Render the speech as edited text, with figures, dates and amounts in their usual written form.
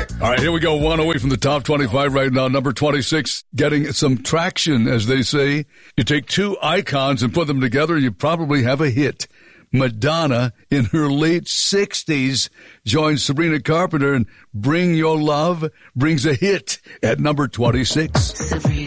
All right, here we go. One away from the top 25 right now. Number 26, getting some traction, as they say. You take two icons and put them together, you probably have a hit. Madonna, in her late 60s, joins Sabrina Carpenter, and Bring Your Love brings a hit at number 26.